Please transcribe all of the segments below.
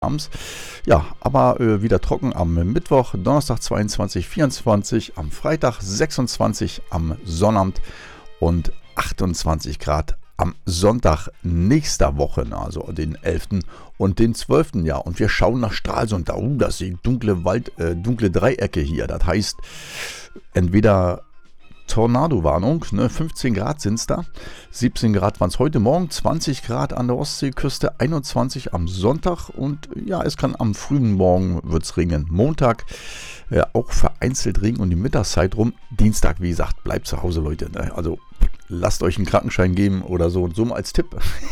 abends. Ja, aber wieder trocken am Mittwoch, Donnerstag 22, 24, am Freitag 26, am Sonnabend und 28 Grad am Sonntag nächster Woche, also den 11. und den 12. Jahr. Und wir schauen nach Stralsund. Das sind dunkle Dreiecke hier. Das heißt, entweder Tornado-Warnung, 15 Grad sind es da, 17 Grad waren es heute Morgen, 20 Grad an der Ostseeküste, 21 am Sonntag und ja, es kann am frühen Morgen wird's regnen. Montag auch vereinzelt Regen und die Mittagszeit rum. Dienstag, wie gesagt, bleibt zu Hause, Leute. Also lasst euch einen Krankenschein geben oder so und so mal als Tipp.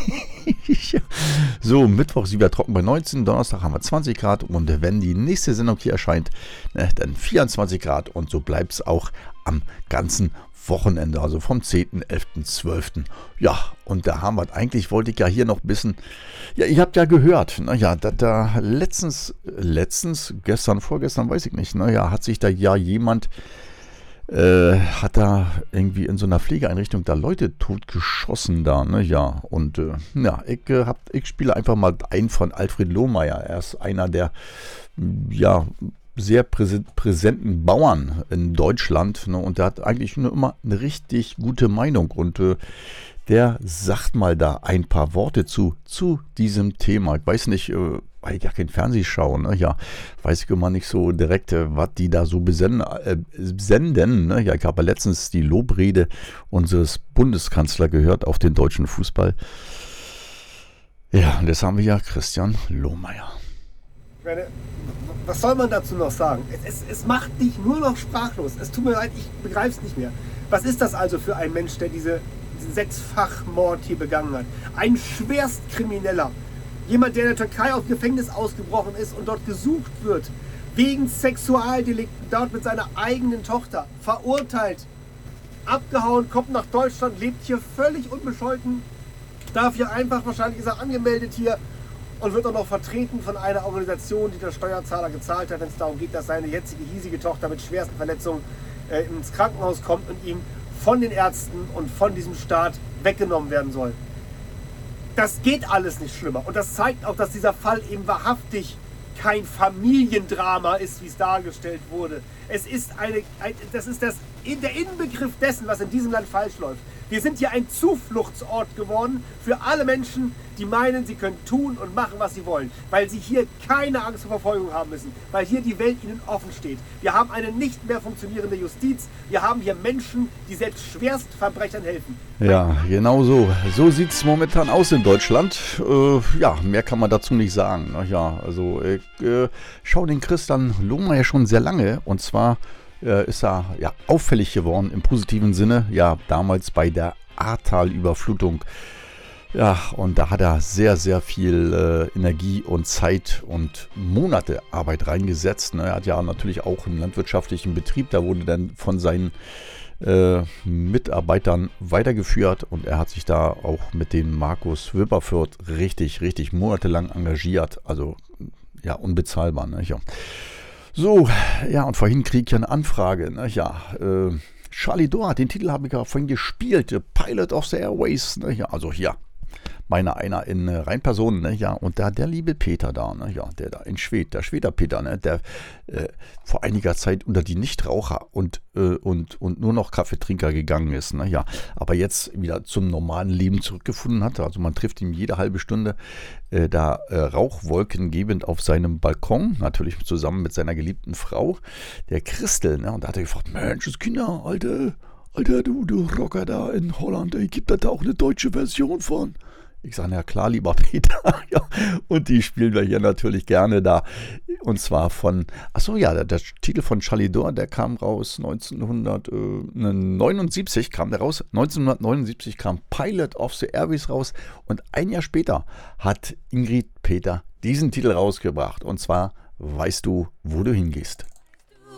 So, Mittwoch sind wir trocken bei 19, Donnerstag haben wir 20 Grad und wenn die nächste Sendung hier erscheint, dann 24 Grad und so bleibt es auch am ganzen Wochenende, also vom 10., 11., 12. Ja, und da haben wir, eigentlich wollte ich ja hier noch ein bisschen, ja, ihr habt ja gehört, naja, da letztens, gestern, vorgestern, weiß ich nicht, naja, hat sich da ja jemand, hat da irgendwie in so einer Pflegeeinrichtung da Leute totgeschossen da, ne, ja, und ja, ich spiele einfach mal einen von Alfred Lohmeier, er ist einer der, ja, sehr präsenten Bauern in Deutschland, ne, und der hat eigentlich nur immer eine richtig gute Meinung und der sagt mal da ein paar Worte zu diesem Thema. Ich weiß nicht, weil ich ja kein Fernsehen schaue, ne, ja, weiß ich immer nicht so direkt, was die da so senden, ne, ja, ich habe letztens die Lobrede unseres Bundeskanzlers gehört auf den deutschen Fußball. Ja, und das haben wir ja Christian Lohmeier. Was soll man dazu noch sagen? Es macht dich nur noch sprachlos. Es tut mir leid, ich begreife es nicht mehr. Was ist das also für ein Mensch, der diesen 6-fach-Mord hier begangen hat? Ein Schwerstkrimineller. Jemand, der in der Türkei aus dem Gefängnis ausgebrochen ist und dort gesucht wird. Wegen Sexualdelikten, dort mit seiner eigenen Tochter. Verurteilt. Abgehauen, kommt nach Deutschland, lebt hier völlig unbescholten. Darf hier einfach, wahrscheinlich ist er angemeldet hier. Und wird auch noch vertreten von einer Organisation, die der Steuerzahler gezahlt hat, wenn es darum geht, dass seine jetzige hiesige Tochter mit schwersten Verletzungen ins Krankenhaus kommt und ihm von den Ärzten und von diesem Staat weggenommen werden soll. Das geht alles nicht schlimmer. Und das zeigt auch, dass dieser Fall eben wahrhaftig kein Familiendrama ist, wie es dargestellt wurde. Es ist der Inbegriff dessen, was in diesem Land falsch läuft. Wir sind hier ein Zufluchtsort geworden für alle Menschen, die meinen, sie können tun und machen, was sie wollen. Weil sie hier keine Angst vor Verfolgung haben müssen. Weil hier die Welt ihnen offen steht. Wir haben eine nicht mehr funktionierende Justiz. Wir haben hier Menschen, die selbst Schwerstverbrechern helfen. Ja, genau so. So sieht es momentan aus in Deutschland. Ja, mehr kann man dazu nicht sagen. Ja, also ich schaue den Christian Lohmeier schon sehr lange. Und zwar ist er ja auffällig geworden im positiven Sinne. Ja, damals bei der Ahrtal-Überflutung. Ja, und da hat er sehr, sehr viel Energie und Zeit und Monate Arbeit reingesetzt. Ne? Er hat ja natürlich auch einen landwirtschaftlichen Betrieb. Da wurde dann von seinen Mitarbeitern weitergeführt. Und er hat sich da auch mit dem Markus Wipperfürth richtig, richtig monatelang engagiert. Also ja, unbezahlbar. Ne? Ja. So, ja, und vorhin kriege ich ja eine Anfrage. Ne? Ja, Charlie Dohr, den Titel habe ich ja vorhin gespielt. Pilot of the Airways. Ne? Ja, also hier. Einer in Rheinpersonen, ne, ja, und der liebe Peter da, ne, ja, der da in Schwedt, der Schweder Peter, ne, der vor einiger Zeit unter die Nichtraucher und nur noch Kaffeetrinker gegangen ist, ne, ja, aber jetzt wieder zum normalen Leben zurückgefunden hat, also man trifft ihn jede halbe Stunde da Rauchwolken gebend auf seinem Balkon, natürlich zusammen mit seiner geliebten Frau, der Christel, ne, und da hat er gefragt, Mensch, das Kinder, Alter, du Rocker da in Holland, ey, gibt da auch eine deutsche Version von? Ich sage, ja klar, lieber Peter. Ja, und die spielen wir hier natürlich gerne da. Und zwar achso ja, der Titel von Charlie Dohr, der kam raus 1979 kam der raus. 1979 kam Pilot of the Airways raus. Und ein Jahr später hat Ingrid Peter diesen Titel rausgebracht. Und zwar Weißt du, wo du hingehst?